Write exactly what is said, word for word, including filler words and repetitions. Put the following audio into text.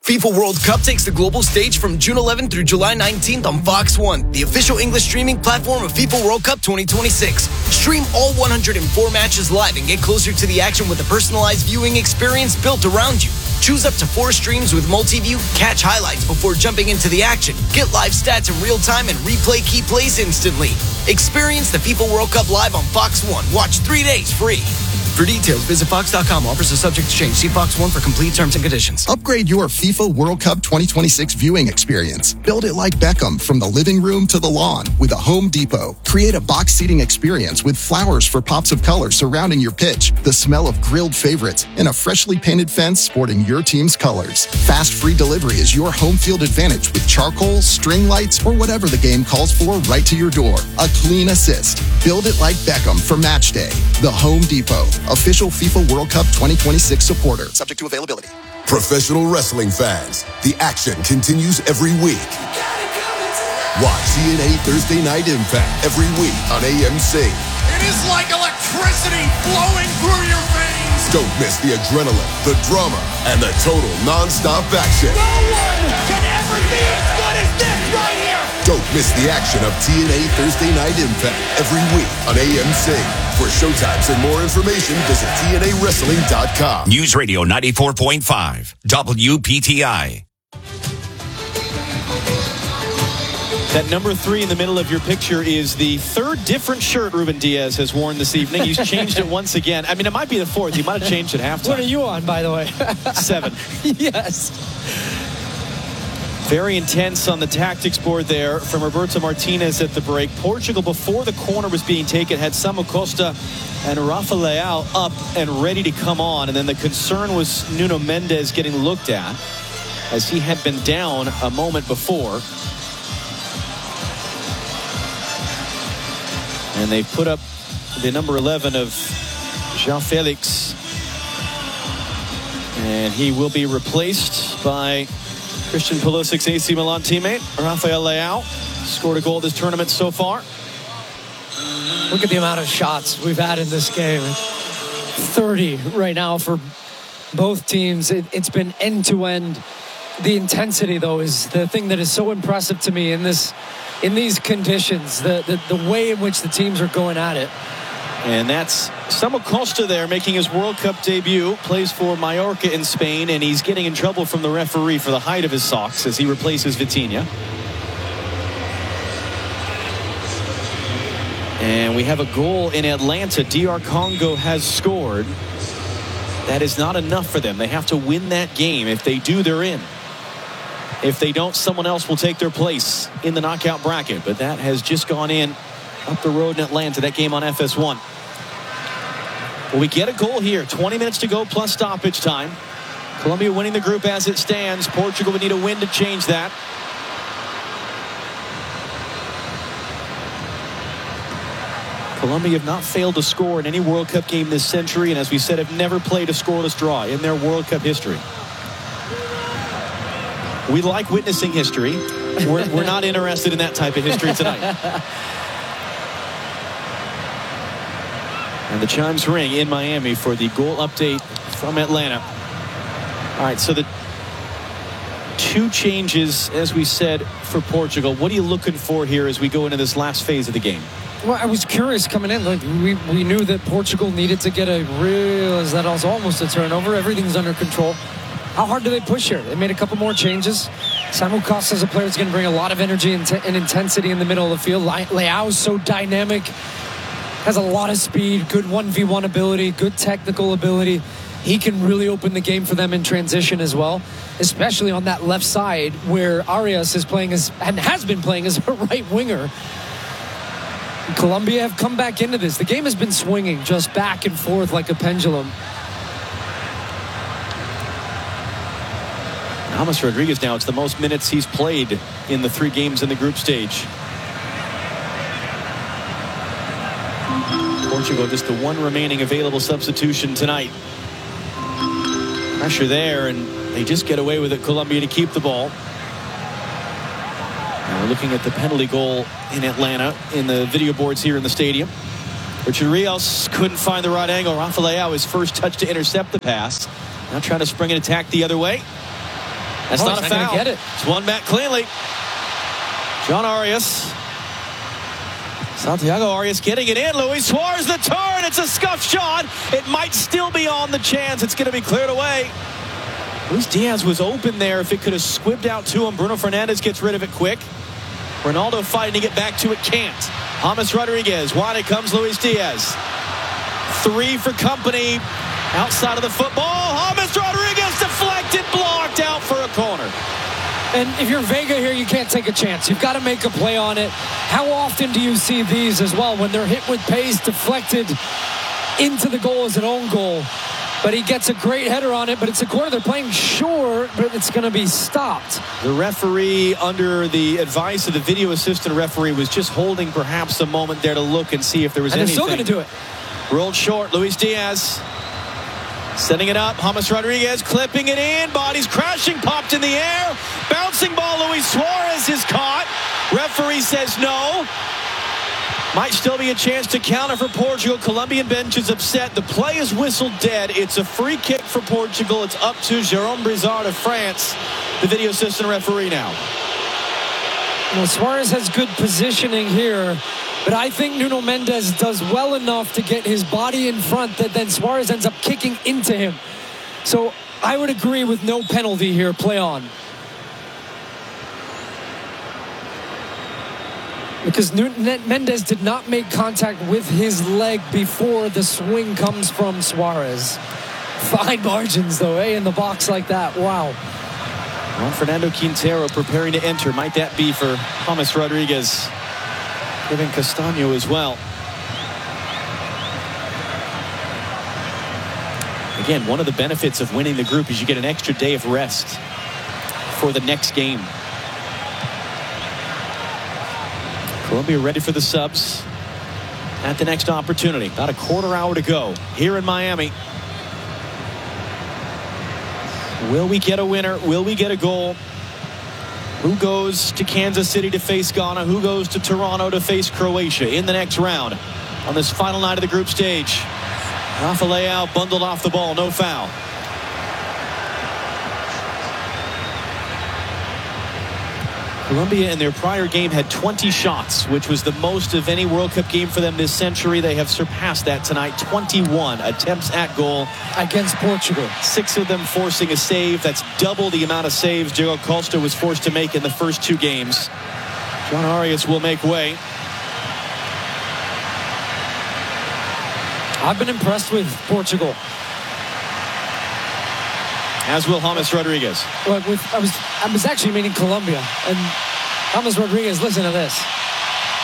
FIFA World Cup takes the global stage from June eleventh through July nineteenth on Fox one, the official English streaming platform of FIFA World Cup twenty twenty-six. Stream all one hundred four matches live and get closer to the action with a personalized viewing experience built around you. Choose up to four streams with multi-view, catch highlights before jumping into the action, get live stats in real time, and replay key plays instantly. Experience the FIFA World Cup live on Fox one. Watch three days free. For details, visit fox dot com. Offers are subject to change. See Fox one for complete terms and conditions. Upgrade your FIFA World Cup twenty twenty-six viewing experience. Build it like Beckham from the living room to the lawn with a Home Depot. Create a box seating experience with flowers for pops of color surrounding your pitch, the smell of grilled favorites, and a freshly painted fence sporting your team's colors. Fast free delivery is your home field advantage with charcoal, string lights, or whatever the game calls for right to your door. A clean assist. Build it like Beckham for match day. The Home Depot. Official FIFA World Cup twenty twenty-six supporter. Subject to availability. Professional wrestling fans, the action continues every week. Watch T N A Thursday Night Impact every week on A M C. It is like electricity flowing through your veins. Don't miss the adrenaline, the drama, and the total non-stop action. No one can ever be as good as this right here. Don't miss the action of T N A Thursday Night Impact every week on A M C. For showtimes and more information, visit T N A wrestling dot com. News Radio ninety-four point five, W P T I. That number three in the middle of your picture is the third different shirt Ruben Diaz has worn this evening. He's changed it once again. I mean, it might be the fourth. He might have changed it halftime. What are you on, by the way? Seven. Yes. Very intense on the tactics board there from Roberto Martinez at the break. Portugal, before the corner was being taken, had Samu Costa and Rafa Leao up and ready to come on. And then the concern was Nuno Mendes getting looked at, as he had been down a moment before. And they put up the number eleven of João Felix. And he will be replaced by Christian Pulisic's A C Milan teammate, Rafael Leao. Scored a goal this tournament so far. Look at the amount of shots we've had in this game. thirty right now for both teams. It, it's been end-to-end. The intensity, though, is the thing that is so impressive to me in this, in these conditions. The, the, the way in which the teams are going at it. And that's Samu Costa there making his World Cup debut. Plays for Mallorca in Spain, and he's getting in trouble from the referee for the height of his socks as he replaces Vitinha. And we have a goal in Atlanta. D R Congo has scored. That is not enough for them. They have to win that game. If they do, they're in. If they don't, someone else will take their place in the knockout bracket. But that has just gone in up the road in Atlanta. That game on F S one. Well, we get a goal here. twenty minutes to go plus stoppage time. Colombia winning the group as it stands. Portugal would need a win to change that. Colombia have not failed to score in any World Cup game this century, and as we said, have never played a scoreless draw in their World Cup history. We like witnessing history. We're, we're not interested in that type of history tonight. And the chimes ring in Miami for the goal update from Atlanta. All right, so the two changes, as we said, for Portugal. What are you looking for here as we go into this last phase of the game? Well, I was curious coming in. Like we, we knew that Portugal needed to get a real, as that was almost a turnover. Everything's under control. How hard do they push here? They made a couple more changes. Samu Costa is a player that's going to bring a lot of energy and, and intensity in the middle of the field. Leao is so dynamic. Has a lot of speed, good one v one ability, good technical ability. He can really open the game for them in transition as well, especially on that left side where Arias is playing as, and has been playing as a right winger. Colombia have come back into this. The game has been swinging just back and forth like a pendulum. James Rodriguez now, it's the most minutes he's played in the three games in the group stage. Portugal just the one remaining available substitution tonight. Pressure there, and they just get away with it, Colombia, to keep the ball. Now we're looking at the penalty goal in Atlanta in the video boards here in the stadium. Richard Rios couldn't find the right angle. Rafa Leao, his first touch to intercept the pass. Now trying to spring an attack the other way. That's oh, not a not gonna foul. Get it. It's one back cleanly. John Arias. Santiago Arias getting it in. Luis Suarez the turn. It's a scuff shot. It might still be on the chance. It's going to be cleared away. Luis Diaz was open there. If it could have squibbed out to him, Bruno Fernandes gets rid of it quick. Ronaldo fighting to get back to it, can't. James Rodriguez. Wide it comes Luis Diaz. Three for company. Outside of the football. James Rodriguez deflected, blocked out for a corner. And if you're Vega here, you can't take a chance. You've got to make a play on it. How often do you see these as well when they're hit with pace, deflected into the goal as an own goal? But he gets a great header on it, but it's a corner. They're playing short, but it's going to be stopped. The referee, under the advice of the video assistant referee, was just holding perhaps a moment there to look and see if there was and anything. And they're still going to do it. Rolled short. Luis Diaz setting it up. James Rodriguez clipping it in. Bodies crashing, popped in the air. Bouncing ball. Luis Suarez is caught. Referee says no. Might still be a chance to counter for Portugal. Colombian bench is upset. The play is whistled dead. It's a free kick for Portugal. It's up to Jérôme Brizard of France, the video assistant referee now. Well, Suarez has good positioning here, but I think Nuno Mendes does well enough to get his body in front that then Suarez ends up kicking into him. So I would agree with no penalty here. Play on. Because Mendes did not make contact with his leg before the swing comes from Suarez. Fine margins, though, eh, in the box like that. Wow. Juan Fernando Quintero preparing to enter. Might that be for James Rodriguez? Kevin Castaño as well. Again, one of the benefits of winning the group is you get an extra day of rest for the next game. Colombia ready for the subs at the next opportunity. About a quarter hour to go here in Miami. Will we get a winner? Will we get a goal? Who goes to Kansas City to face Ghana? Who goes to Toronto to face Croatia in the next round on this final night of the group stage? Rafa Leao bundled off the ball, no foul. Colombia in their prior game had twenty shots, which was the most of any World Cup game for them this century. They have surpassed that tonight. twenty-one attempts at goal against Portugal. Six of them forcing a save. That's double the amount of saves Diego Costa was forced to make in the first two games. John Arias will make way. I've been impressed with Portugal. As will James Rodriguez. Well, with, I was I was actually meaning Colombia. And James Rodriguez, listen to this.